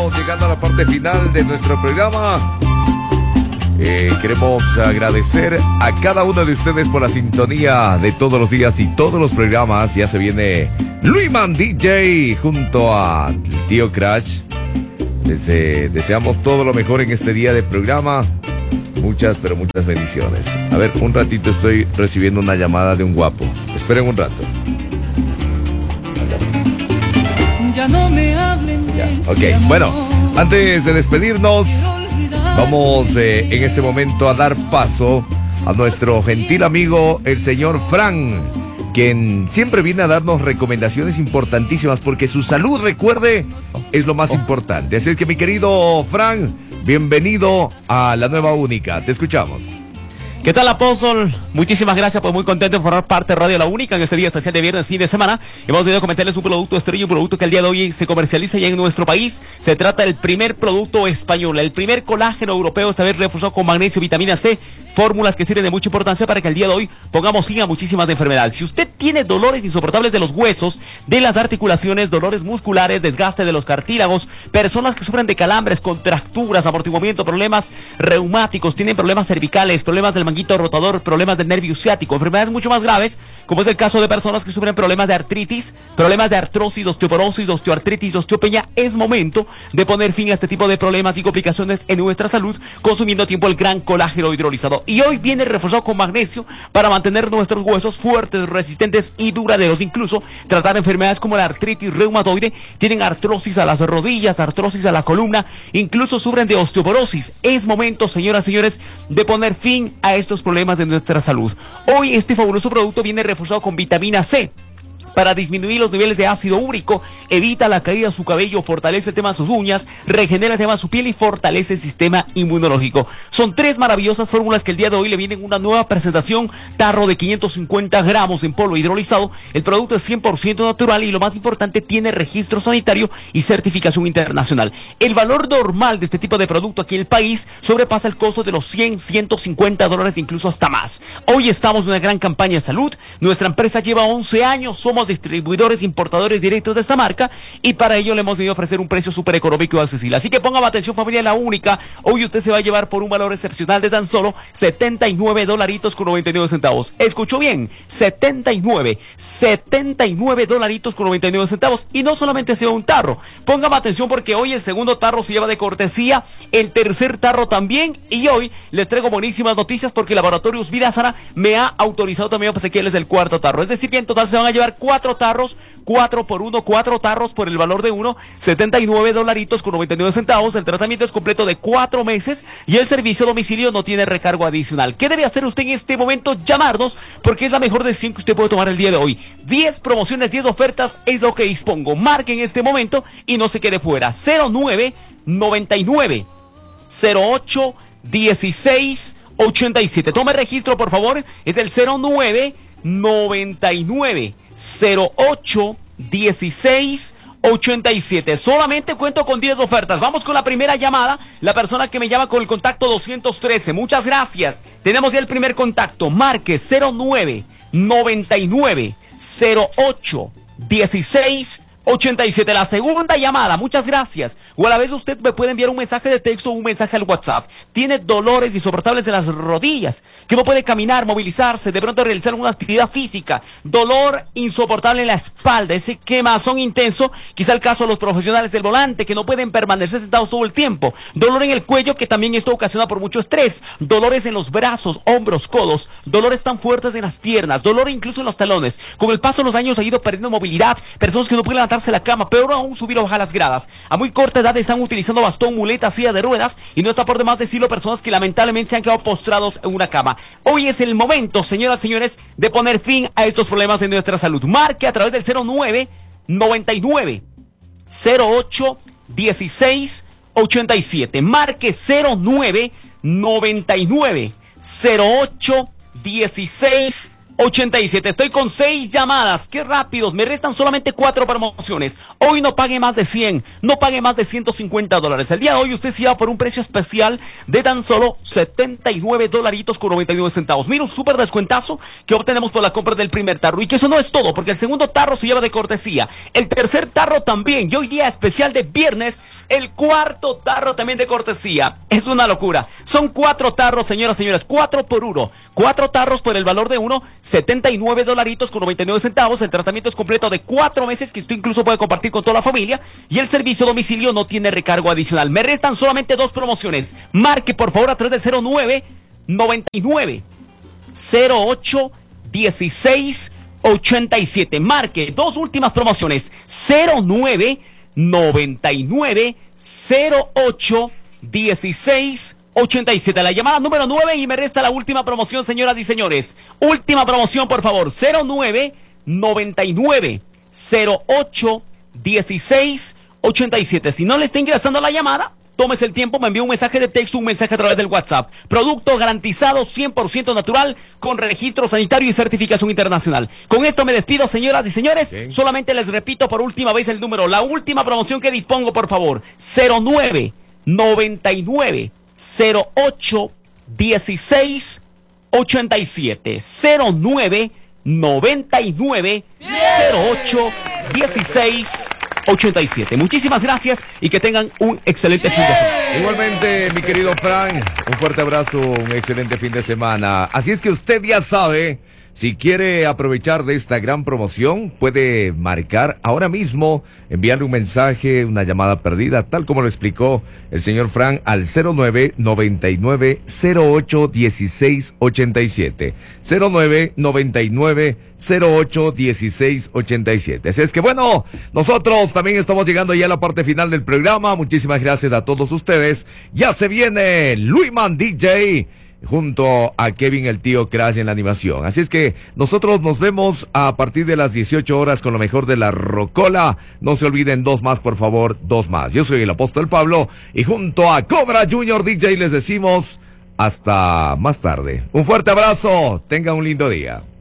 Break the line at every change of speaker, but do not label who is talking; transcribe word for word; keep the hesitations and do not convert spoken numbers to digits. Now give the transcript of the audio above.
estamos llegando a la parte final de nuestro programa. Eh, queremos agradecer a cada uno de ustedes por la sintonía de todos los días y todos los programas. Ya se viene Luisman D J junto a el tío Crash. Les, eh, deseamos todo lo mejor en este día de programa. Muchas, pero muchas bendiciones. A ver, un ratito estoy recibiendo una llamada de un guapo. Esperen un rato.
Ya no me hablen de
ya. Ok, bueno, antes de despedirnos, vamos eh, en este momento a dar paso a nuestro gentil amigo, el señor Fran, quien siempre viene a darnos recomendaciones importantísimas, porque su salud, recuerde, es lo más importante. Así es que, mi querido Fran, bienvenido a La Nueva Única. Te escuchamos.
¿Qué tal, Apóstol? Muchísimas gracias, pues muy contento de formar parte de Radio La Única en este día especial de viernes, fin de semana. Hemos venido a comentarles un producto estrella, un producto que el día de hoy se comercializa ya en nuestro país. Se trata del primer producto español, el primer colágeno europeo, esta vez reforzado con magnesio, vitamina C, fórmulas que sirven de mucha importancia para que el día de hoy pongamos fin a muchísimas enfermedades. Si usted tiene dolores insoportables de los huesos, de las articulaciones, dolores musculares, desgaste de los cartílagos, personas que sufren de calambres, contracturas, amortiguamiento, problemas reumáticos, tienen problemas cervicales, problemas del manguito rotador, problemas del nervio ciático, enfermedades mucho más graves, como es el caso de personas que sufren problemas de artritis, problemas de artrosis, osteoporosis, osteoartritis, osteopenia, es momento de poner fin a este tipo de problemas y complicaciones en nuestra salud, consumiendo a tiempo el gran colágeno hidrolizado. Y hoy viene reforzado con magnesio para mantener nuestros huesos fuertes, resistentes y duraderos. Incluso tratar enfermedades como la artritis reumatoide, tienen artrosis a las rodillas, artrosis a la columna, incluso sufren de osteoporosis. Es momento, señoras y señores, de poner fin a estos problemas de nuestra salud. Hoy este fabuloso producto viene reforzado con vitamina C para disminuir los niveles de ácido úrico, evita la caída de su cabello, fortalece el tema de sus uñas, regenera el tema de su piel y fortalece el sistema inmunológico. Son tres maravillosas fórmulas que el día de hoy le vienen una nueva presentación, tarro de quinientos cincuenta gramos en polvo hidrolizado. El producto es cien por ciento natural y lo más importante, tiene registro sanitario y certificación internacional. El valor normal de este tipo de producto aquí en el país sobrepasa el costo de los cien, ciento cincuenta dólares, incluso hasta más. Hoy estamos en una gran campaña de salud. Nuestra empresa lleva once años, somos distribuidores, importadores directos de esta marca, y para ello le hemos venido a ofrecer un precio súper económico y accesible. Así que ponga atención, familia La Única. Hoy usted se va a llevar por un valor excepcional de tan solo setenta y nueve dolaritos con noventa y nueve centavos. ¿Escuchó bien? setenta y nueve, setenta y nueve dolaritos con noventa y nueve centavos. Y no solamente se lleva un tarro. Póngame atención, porque hoy el segundo tarro se lleva de cortesía, el tercer tarro también, y hoy les traigo buenísimas noticias porque Laboratorios Vida Sana me ha autorizado también a obsequiarles el cuarto tarro. Es decir, que en total se van a llevar cuatro Cuatro tarros, cuatro por uno, cuatro tarros por el valor de uno, setenta y nueve dolaritos con noventa y nueve centavos. El tratamiento es completo de cuatro meses y el servicio a domicilio no tiene recargo adicional. ¿Qué debe hacer usted en este momento? Llamarnos, porque es la mejor decisión que usted puede tomar el día de hoy. diez promociones, diez ofertas es lo que dispongo. Marque en este momento y no se quede fuera. cero nueve, noventa y nueve, cero ocho, dieciséis, ochenta y siete. Tome registro, por favor. Es el cero nueve, noventa y nueve, cero ocho, dieciséis, ochenta y siete. Solamente cuento con diez ofertas. Vamos con la primera llamada. La persona que me llama con el contacto doscientos trece. Muchas gracias. Tenemos ya el primer contacto. Marque cero nueve, noventa y nueve, cero ocho, dieciséis, ochenta y siete. La segunda llamada, muchas gracias. O a la vez usted me puede enviar un mensaje de texto o un mensaje al WhatsApp. Tiene dolores insoportables de las rodillas, que no puede caminar, movilizarse, de pronto realizar alguna actividad física. Dolor insoportable en la espalda, ese quemazón intenso, quizá el caso de los profesionales del volante, que no pueden permanecer sentados todo el tiempo. Dolor en el cuello, que también esto ocasiona por mucho estrés. Dolores en los brazos, hombros, codos. Dolores tan fuertes en las piernas. Dolor incluso en los talones. Con el paso de los años ha ido perdiendo movilidad. Personas que no pueden levantarse la cama, peor aún subir o bajar las gradas. A muy corta edad están utilizando bastón, muleta, silla de ruedas, y no está por demás decirlo, personas que lamentablemente se han quedado postrados en una cama. Hoy es el momento, señoras y señores, de poner fin a estos problemas de nuestra salud. Marque a través del cero nueve, noventa y nueve, cero ocho, dieciséis, ochenta y siete. Marque cero nueve, noventa y nueve, cero ocho, dieciséis, ochenta y siete. Estoy con seis llamadas. Qué rápidos. Me restan solamente cuatro promociones. Hoy no pague más de cien. No pague más de ciento cincuenta dólares. El día de hoy usted se lleva por un precio especial de tan solo setenta y nueve dolaritos con noventa y nueve centavos. Mira, un súper descuentazo que obtenemos por la compra del primer tarro. Y que eso no es todo, porque el segundo tarro se lleva de cortesía. El tercer tarro también. Y hoy día especial de viernes, el cuarto tarro también de cortesía. Es una locura. Son cuatro tarros, señoras y señores. Cuatro por uno. Cuatro tarros por el valor de uno. setenta y nueve dolaritos con noventa y nueve centavos. El tratamiento es completo de cuatro meses que usted incluso puede compartir con toda la familia. Y el servicio a domicilio no tiene recargo adicional. Me restan solamente dos promociones. Marque por favor a través del cero nueve noventa y nueve cero ocho dieciséis ochenta y siete. Marque dos últimas promociones. cero nueve noventa y nueve cero ocho dieciséis ochenta y siete. La llamada número nueve y me resta la última promoción, señoras y señores. Última promoción, por favor. cero nueve noventa y nueve cero ocho dieciséis ochenta y siete. Si no le está ingresando la llamada, tómese el tiempo, me envía un mensaje de texto, un mensaje a través del WhatsApp. Producto garantizado cien por ciento natural, con registro sanitario y certificación internacional. Con esto me despido, señoras y señores. Sí. Solamente les repito por última vez el número. La última promoción que dispongo, por favor. cero nueve noventa y nueve cero ocho dieciséis ochenta y siete. cero nueve noventa y nueve cero ocho dieciséis ochenta y siete. Muchísimas gracias y que tengan un excelente fin de semana.
Igualmente, mi querido Frank, un fuerte abrazo, un excelente fin de semana. Así es que usted ya sabe, si quiere aprovechar de esta gran promoción, puede marcar ahora mismo, enviarle un mensaje, una llamada perdida, tal como lo explicó el señor Frank, al cero nueve noventa y nueve cero ocho dieciséis ochenta y siete. cero nueve noventa y nueve cero ocho dieciséis ochenta y siete. Así es que bueno, nosotros también estamos llegando ya a la parte final del programa. Muchísimas gracias a todos ustedes. Ya se viene Luisman D J junto a Kevin el Tío Crash en la animación. Así es que nosotros nos vemos a partir de las dieciocho horas con lo mejor de la rocola. No se olviden, dos más, por favor, dos más. Yo soy el Apóstol Pablo y junto a Cobra Junior D J les decimos hasta más tarde. Un fuerte abrazo, tenga un lindo día.